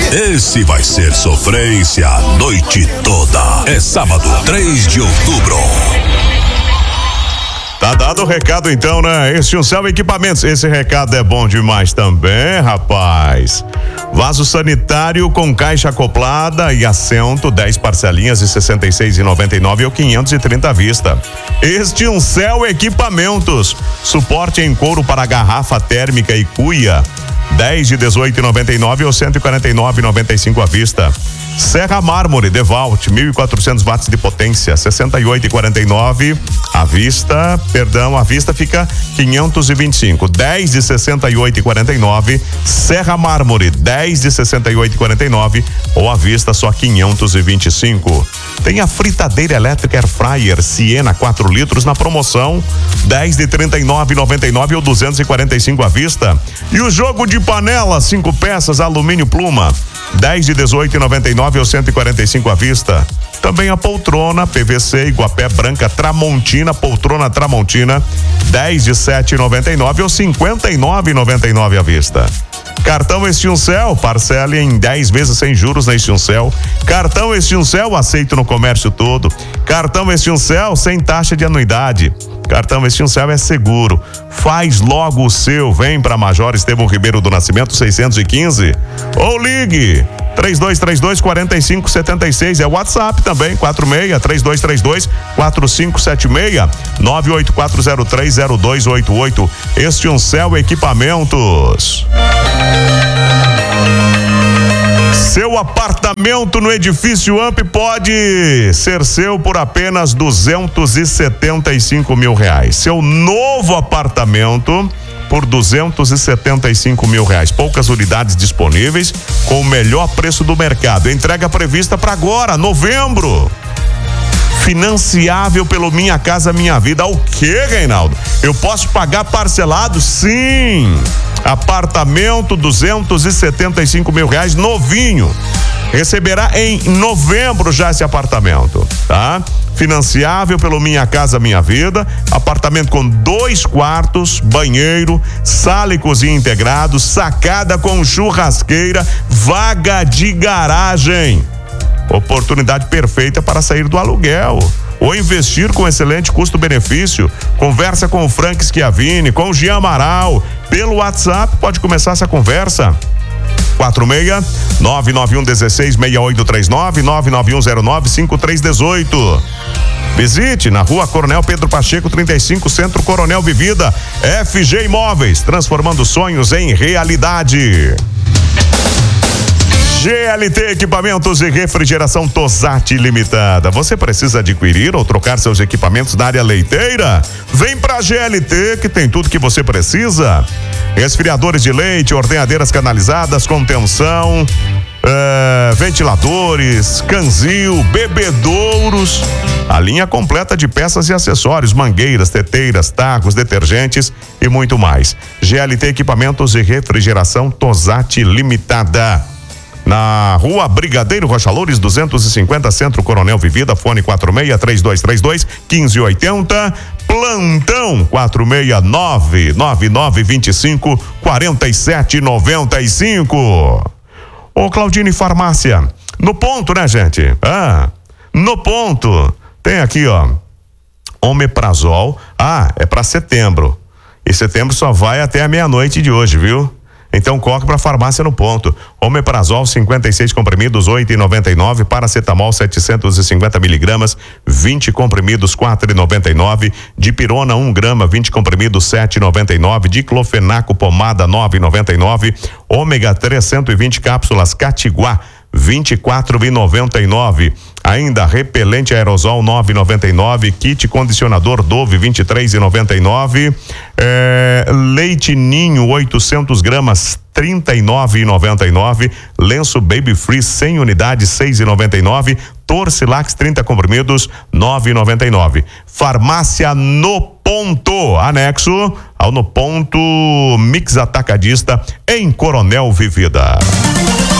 Esse vai ser sofrência a noite toda. É sábado, 3 de outubro. Tá dado o recado então, né? Extincel Equipamentos. Esse recado é bom demais também, rapaz. Vaso sanitário com caixa acoplada e assento, 10 parcelinhas de R$ 66,99 ou 530 à vista. Extincel Equipamentos. Suporte em couro para garrafa térmica e cuia, 10 de R$ 18,99 ou 149,95 à vista. Serra Mármore DeWalt, 1.400 watts de potência, 68,49 à vista, a vista fica 525, 10 de 68,49. Serra Mármore, 10 de 68,49 ou à vista só 525. Tem a fritadeira elétrica Air Fryer Siena 4 litros na promoção, 10 de 39,99 ou 245 à vista. E o jogo de panela 5 peças alumínio Pluma, 10 de 18,99 ou 145 à vista. Também a poltrona PVC Iguapé branca Tramontina, poltrona Tramontina, 10 de 7,99 ou 59,99 à vista. Cartão Extincel, parcela em 10 vezes sem juros na Extincel. Cartão Extincel, aceito no comércio todo. Cartão Extincel, sem taxa de anuidade. Cartão Extincel é seguro. Faz logo o seu. Vem para Major Estevão Ribeiro do Nascimento 615. Ou ligue 3232-4576. É o WhatsApp também, 46-3232-4576. 984030288. Extincel Equipamentos. Seu apartamento no edifício AMP pode ser seu por apenas R$275 mil. Seu novo apartamento por R$275 mil. Poucas unidades disponíveis com o melhor preço do mercado. Entrega prevista para agora, novembro. Financiável pelo Minha Casa Minha Vida. O que, Reinaldo? Eu posso pagar parcelado? Sim. Apartamento R$275 mil, novinho. Receberá em novembro já esse apartamento, tá? Financiável pelo Minha Casa Minha Vida. Apartamento com 2 quartos, banheiro, sala e cozinha integrados, sacada com churrasqueira, vaga de garagem. Oportunidade perfeita para sair do aluguel ou investir com excelente custo-benefício. Conversa com o Frank Schiavini, com o Jean Amaral. Pelo WhatsApp, pode começar essa conversa. 46-991-16-6839, 99109-5318. Visite na Rua Coronel Pedro Pacheco 35, Centro Coronel Vivida. FG Imóveis, transformando sonhos em realidade. GLT Equipamentos e Refrigeração Tosatti Limitada. Você precisa adquirir ou trocar seus equipamentos na área leiteira? Vem pra GLT que tem tudo que você precisa. Resfriadores de leite, ordenhadeiras canalizadas, contenção, ventiladores, canzil, bebedouros, a linha completa de peças e acessórios, mangueiras, teteiras, tacos, detergentes e muito mais. GLT Equipamentos e Refrigeração Tosatti Limitada. Na Rua Brigadeiro Rocha Loures 250, Centro Coronel Vivida, fone 46-3232-1580, plantão 469-9925-4795. Ô Claudine Farmácia, no ponto, né, gente? No ponto. Tem aqui, ó, Omeprazol. É para setembro. E setembro só vai até a meia-noite de hoje, viu? Então corre para a farmácia no ponto. Omeprazol 56 comprimidos, 8,99. Paracetamol 750 miligramas, 20 comprimidos, 4,99. Dipirona 1 grama, 20 comprimidos, 7,99. Diclofenaco pomada 9,99. Ômega 3 120 cápsulas Catiguá 24,99. Ainda repelente aerosol 9,99. Kit condicionador Dove 23,99. Leite Ninho 800 gramas 39,99. Lenço Baby Free 100 unidades 6,99. Torcilax 30 comprimidos 9,99. Farmácia No Ponto, anexo ao No Ponto Mix Atacadista em Coronel Vivida.